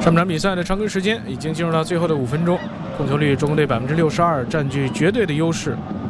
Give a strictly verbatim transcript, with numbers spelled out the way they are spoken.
上半场比赛的常规时间已经进入到最后的五分钟，控球率中国队百分之六十二，占据绝对的优势。